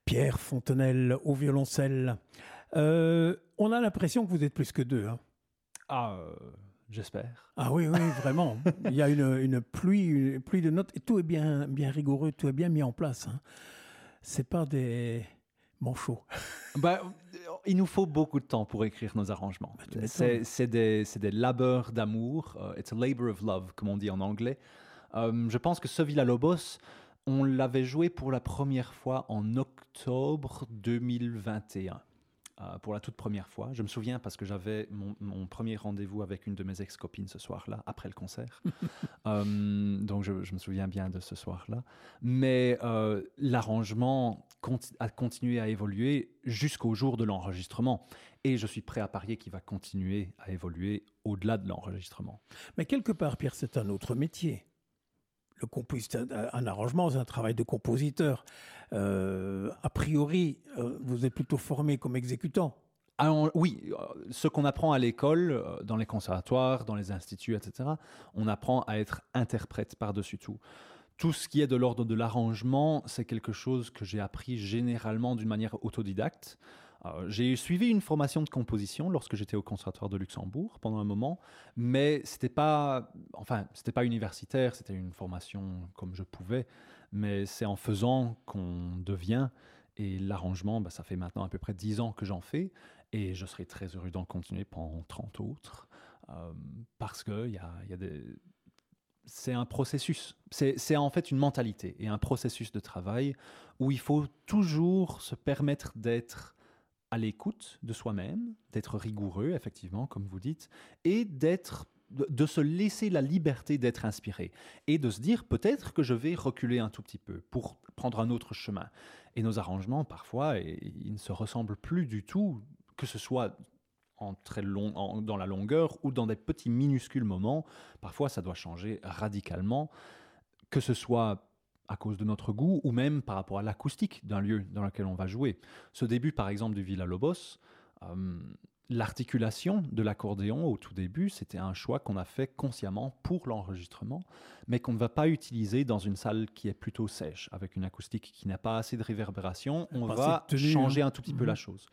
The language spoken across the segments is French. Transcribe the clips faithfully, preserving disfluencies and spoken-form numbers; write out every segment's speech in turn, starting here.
Pierre Fontenelle au violoncelle. Euh, on a l'impression que vous êtes plus que deux. Hein. Ah, euh, j'espère. Ah oui, oui, vraiment. Il y a une, une, pluie, une pluie de notes et tout est bien, bien rigoureux, tout est bien mis en place. Hein. C'est pas des manchots. Bah, il nous faut beaucoup de temps pour écrire nos arrangements. Bah, c'est, c'est, des, c'est des labeurs d'amour. Uh, it's a labor of love, comme on dit en anglais. Um, je pense que ce Villa-Lobos, on l'avait joué pour la première fois en octobre deux mille vingt et un. Euh, pour la toute première fois. Je me souviens parce que j'avais mon, mon premier rendez-vous avec une de mes ex-copines ce soir-là, après le concert. euh, donc je, je me souviens bien de ce soir-là. Mais euh, l'arrangement conti- a continué à évoluer jusqu'au jour de l'enregistrement. Et je suis prêt à parier qu'il va continuer à évoluer au-delà de l'enregistrement. Mais quelque part, Pierre, c'est un autre métier. Le compositeur, un arrangement, c'est un travail de compositeur. Euh, a priori, euh, vous êtes plutôt formé comme exécutant. Alors, oui, ce qu'on apprend à l'école, dans les conservatoires, dans les instituts, et cetera, on apprend à être interprète par-dessus tout. Tout ce qui est de l'ordre de l'arrangement, c'est quelque chose que j'ai appris généralement d'une manière autodidacte. Euh, j'ai suivi une formation de composition lorsque j'étais au Conservatoire de Luxembourg pendant un moment, mais c'était pas, enfin, c'était pas universitaire, c'était une formation comme je pouvais, mais c'est en faisant qu'on devient. Et l'arrangement, bah, ça fait maintenant à peu près dix ans que j'en fais, et je serai très heureux d'en continuer pendant trente autres, euh, parce que y a, y a des... c'est un processus, c'est, c'est en fait une mentalité et un processus de travail où il faut toujours se permettre d'être à l'écoute de soi-même, d'être rigoureux, effectivement, comme vous dites, et d'être, de, de se laisser la liberté d'être inspiré et de se dire peut-être que je vais reculer un tout petit peu pour prendre un autre chemin. Et nos arrangements, parfois, et, ils ne se ressemblent plus du tout, que ce soit en très long, en, dans la longueur ou dans des petits minuscules moments. Parfois, ça doit changer radicalement, que ce soit à cause de notre goût, ou même par rapport à l'acoustique d'un lieu dans lequel on va jouer. Ce début, par exemple, du Villa-Lobos, euh, l'articulation de l'accordéon au tout début, c'était un choix qu'on a fait consciemment pour l'enregistrement, mais qu'on ne va pas utiliser dans une salle qui est plutôt sèche, avec une acoustique qui n'a pas assez de réverbération. On pas va tenue, changer hein. un tout petit Mmh. peu la chose.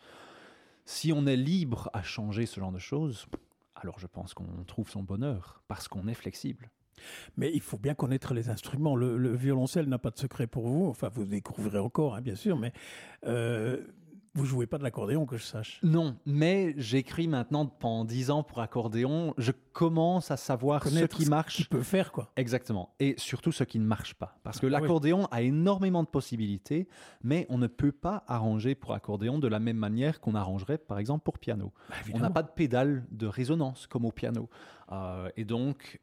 Si on est libre à changer ce genre de choses, alors je pense qu'on trouve son bonheur, parce qu'on est flexible. Mais il faut bien connaître les instruments. Le, le violoncelle n'a pas de secret pour vous. Enfin, vous découvrirez encore, hein, bien sûr, mais euh, vous jouez pas de l'accordéon, que je sache. Non, mais j'écris maintenant pendant dix ans pour accordéon. Je commence à savoir Connaître ce qui marche. Ce qu'il peut faire, quoi. Exactement. Et surtout ce qui ne marche pas. Parce que Ah, l'accordéon oui. a énormément de possibilités, mais on ne peut pas arranger pour accordéon de la même manière qu'on arrangerait, par exemple, pour piano. Bah, on n'a pas de pédale de résonance comme au piano. Euh, et donc...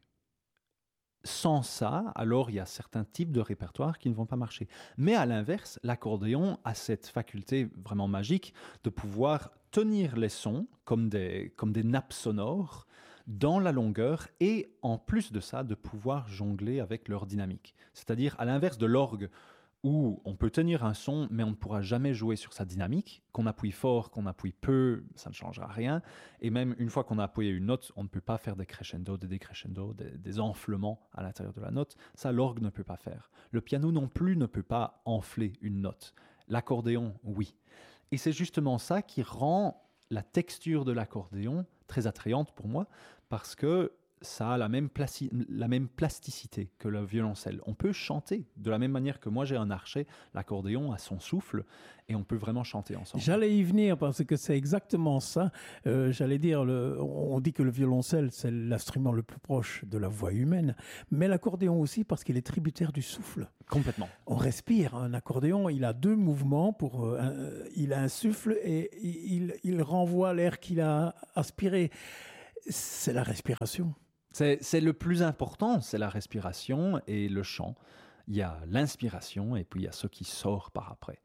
Sans ça, alors il y a certains types de répertoires qui ne vont pas marcher. Mais à l'inverse, l'accordéon a cette faculté vraiment magique de pouvoir tenir les sons comme des, comme des nappes sonores dans la longueur et en plus de ça, de pouvoir jongler avec leur dynamique. C'est-à-dire à l'inverse de l'orgue, où on peut tenir un son, mais on ne pourra jamais jouer sur sa dynamique. Qu'on appuie fort, qu'on appuie peu, ça ne changera rien. Et même une fois qu'on a appuyé une note, on ne peut pas faire des crescendo, des décrescendo, des, des enflements à l'intérieur de la note. Ça, l'orgue ne peut pas faire. Le piano non plus ne peut pas enfler une note. L'accordéon, oui. Et c'est justement ça qui rend la texture de l'accordéon très attrayante pour moi, parce que ça a la même, placi- la même plasticité que le violoncelle. On peut chanter de la même manière que moi j'ai un archet, l'accordéon a son souffle et on peut vraiment chanter ensemble. J'allais y venir parce que c'est exactement ça. Euh, j'allais dire, le, on dit que le violoncelle c'est l'instrument le plus proche de la voix humaine, mais l'accordéon aussi parce qu'il est tributaire du souffle. Complètement. On respire. Un accordéon, il a deux mouvements. Pour, euh, un, il a un souffle et il, il renvoie l'air qu'il a aspiré. C'est la respiration. C'est, c'est le plus important, c'est la respiration et le chant. Il y a l'inspiration et puis il y a ce qui sort par après.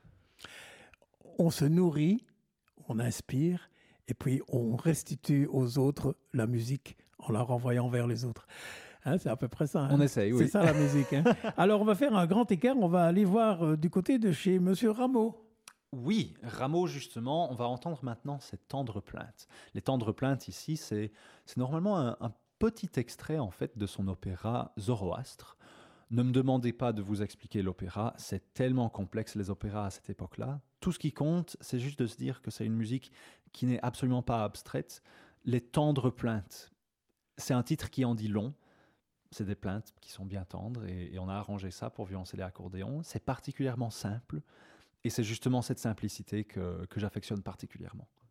On se nourrit, on inspire et puis on restitue aux autres la musique en la renvoyant vers les autres. Hein, c'est à peu près ça. Hein. On essaye, oui. C'est ça la musique. Hein. Alors on va faire un grand écart, on va aller voir euh, du côté de chez Monsieur Rameau. Oui, Rameau, justement, on va entendre maintenant ces tendres plaintes. Les tendres plaintes ici, c'est, c'est normalement un, un petit extrait en fait de son opéra Zoroastre. Ne me demandez pas de vous expliquer l'opéra, c'est tellement complexe les opéras à cette époque-là. Tout ce qui compte, c'est juste de se dire que c'est une musique qui n'est absolument pas abstraite. Les tendres plaintes, c'est un titre qui en dit long. C'est des plaintes qui sont bien tendres et, et on a arrangé ça pour violoncelle et accordéon. C'est particulièrement simple et c'est justement cette simplicité que, que j'affectionne particulièrement.